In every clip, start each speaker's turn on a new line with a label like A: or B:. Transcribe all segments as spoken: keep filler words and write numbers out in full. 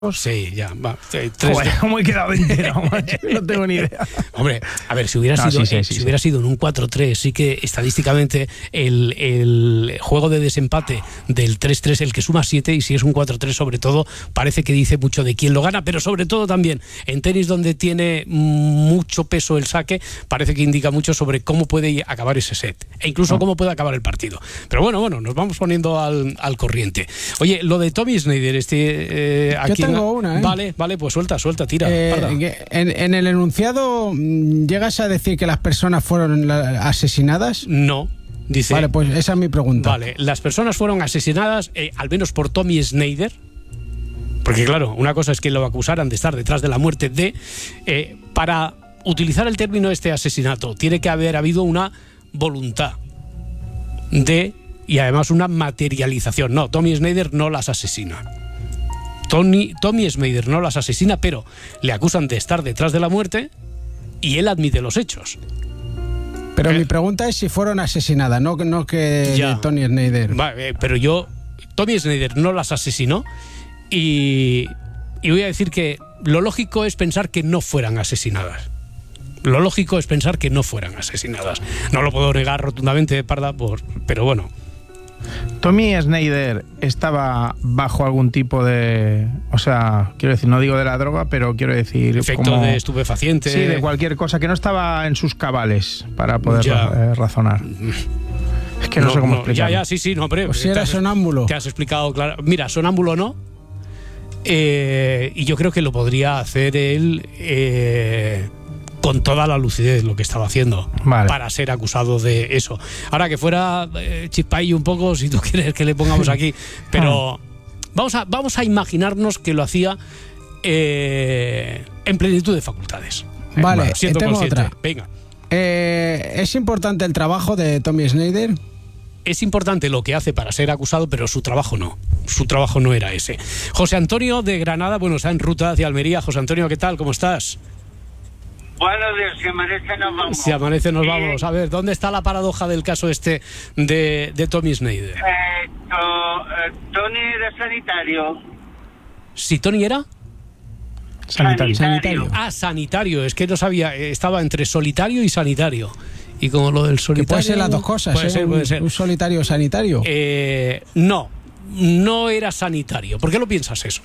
A: Sí, ya, va. Tres
B: Joder, ¿cómo he quedado entero, macho? No tengo ni idea.
A: Hombre, a ver, si hubiera
B: no,
A: sido
B: sí, sí,
A: eh,
B: sí,
A: si
B: sí.
A: hubiera sido en un cuatro tres, sí que estadísticamente el, el juego de desempate del tres tres, el que suma siete, y si es un cuatro tres sobre todo, parece que dice mucho de quién lo gana, pero sobre todo también en tenis, donde tiene mucho peso el saque, parece que indica mucho sobre cómo puede acabar ese set, e incluso
B: oh.
A: cómo puede acabar el partido. Pero bueno, bueno, nos vamos poniendo al, al corriente. Oye, lo de Tommy Sneijder, este eh, aquí
C: Yo tengo una, ¿eh?
A: Vale, vale, pues suelta, suelta, tira.
C: Eh, en, en el enunciado, ¿llegas a decir que las personas fueron la, asesinadas?
A: No, dice...
C: Vale, pues esa es mi pregunta.
A: Vale, las personas fueron asesinadas, eh, al menos por Tommy Sneijder, porque claro, una cosa es que lo acusaran de estar detrás de la muerte de... Eh, para utilizar el término este asesinato, tiene que haber habido una voluntad de... y además una materialización. No, Tommy Sneijder no las asesina. Tony, Tommy Sneijder no las asesina, pero le acusan de estar detrás de la muerte y él admite los hechos.
C: Pero
A: ¿Eh?
C: mi pregunta es si fueron asesinadas, no, no que
A: Ya.
C: Tony Sneijder.
A: Vale, pero yo, Tommy Sneijder no las asesinó y, y voy a decir que lo lógico es pensar que no fueran asesinadas. Lo lógico es pensar que no fueran asesinadas. No lo puedo negar rotundamente, Parda, por, pero bueno.
B: Tommy Sneijder estaba bajo algún tipo de... O sea, quiero decir, no digo de la droga, pero quiero decir...
A: Efecto
B: como,
A: de estupefaciente.
B: Sí, de cualquier cosa, que no estaba en sus cabales para poder
A: Ya.
B: eh, razonar. Es que no, no sé cómo
A: no,
B: explicarlo.
A: Ya, ya, sí, sí, no, hombre.
C: O si era
A: has,
C: sonámbulo.
A: Te has explicado claro. Mira, sonámbulo no. Eh, y yo creo que lo podría hacer él eh, con toda la lucidez lo que estaba haciendo,
B: vale.
A: para ser acusado de eso. Ahora que fuera eh, chispay un poco, si tú quieres que le pongamos aquí, pero vamos a, vamos a imaginarnos que lo hacía eh, en plenitud de facultades.
C: Vale,
A: Bueno, siendo
C: tengo
A: consciente.
C: otra.
A: Venga.
C: Eh, ¿Es importante el trabajo de Tommy Sneijder?
A: Es importante lo que hace para ser acusado, pero su trabajo no. Su trabajo no era ese. José Antonio de Granada, bueno, está en ruta hacia Almería. José Antonio, ¿qué tal? ¿Cómo estás?
D: Buenos días, si amanece nos vamos.
A: Si amanece nos
D: Sí.
A: vamos. A ver, ¿dónde está la paradoja del caso este de, de Tommy Sneijder?
D: Eh, to- eh, Tony era sanitario.
A: ¿Si Tony era?
B: Sanitario.
C: Sanitario.
A: Ah, sanitario. Es que no sabía, eh, estaba entre solitario y sanitario. Y como lo del
C: Que
A: solitario...
C: puede ser las dos cosas,
A: Puede
C: ¿eh?
A: ser,
C: un,
A: puede ser.
C: un solitario sanitario.
A: Eh, no, no era sanitario. ¿Por qué lo piensas eso?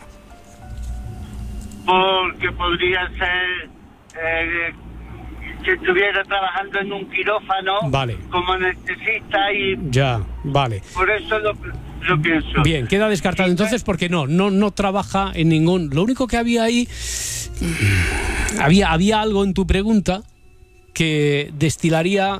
D: Porque podría ser eh, que estuviera trabajando en un quirófano
A: Vale.
D: como anestesista y
A: Ya, vale.
D: por eso lo, lo pienso.
A: Bien, queda descartado entonces porque no, no, no trabaja en ningún... Lo único que había ahí, había, había algo en tu pregunta que destilaría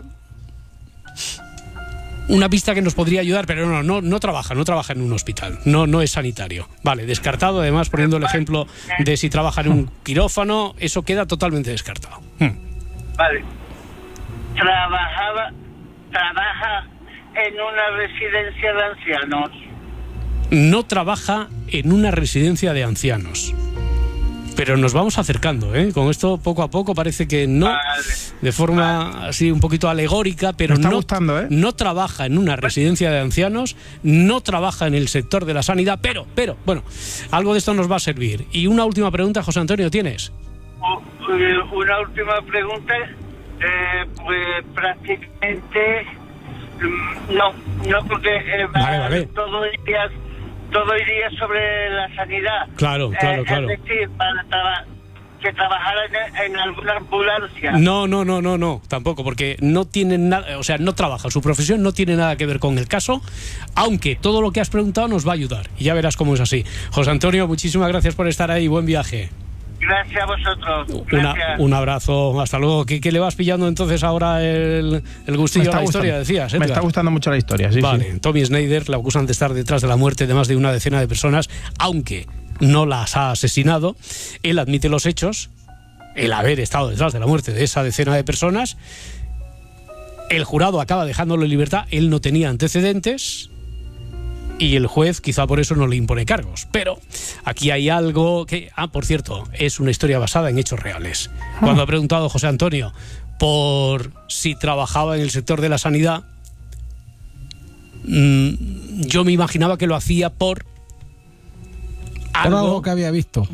A: una pista que nos podría ayudar, pero no, no, no trabaja, no trabaja en un hospital, no, no es sanitario. Vale, descartado, además poniendo el ejemplo de si trabaja en un quirófano, eso queda totalmente descartado. Hmm.
D: Vale. Trabajaba, trabaja en una residencia de ancianos.
A: No trabaja en una residencia de ancianos. Pero nos vamos acercando, ¿eh? Con esto poco a poco parece que no,
D: Vale.
A: de forma así un poquito alegórica, pero
B: Me está
A: no,
B: gustando, ¿eh?
A: no trabaja en una residencia de ancianos, no trabaja en el sector de la sanidad, pero, pero, bueno, algo de esto nos va a servir. Y una última pregunta, José Antonio, ¿tienes?
D: U- eh, Una última pregunta. Eh, pues prácticamente mm, no, no porque eh, va-
A: Vale, vale.
D: todo iría, todo iría sobre la sanidad.
A: Claro, claro,
D: Eh,
A: claro.
D: Es decir, para traba- que trabajara en, en alguna ambulancia.
A: No, no, no, no, no, tampoco, porque no tiene nada, o sea, no trabaja, su profesión no tiene nada que ver con el caso, aunque todo lo que has preguntado nos va a ayudar, y ya verás cómo es así. José Antonio, muchísimas gracias por estar ahí, buen viaje.
D: Gracias a vosotros.
A: Una,
D: Gracias.
A: un abrazo, hasta luego. ¿Qué, qué le vas pillando entonces ahora el, el gustillo a la historia, decías?
B: Me
A: Edgar?
B: está gustando mucho la historia, sí,
A: Vale,
B: sí.
A: Tommy Sneijder le acusan de estar detrás de la muerte de más de una decena de personas, aunque no las ha asesinado. Él admite los hechos, el haber estado detrás de la muerte de esa decena de personas. El jurado acaba dejándolo en libertad, él no tenía antecedentes y el juez quizá por eso no le impone cargos. Pero aquí hay algo que... Ah, por cierto, es una historia basada en hechos reales. Cuando ha preguntado José Antonio por si trabajaba en el sector de la sanidad, mmm, yo me imaginaba que lo hacía por
C: Por algo que había visto.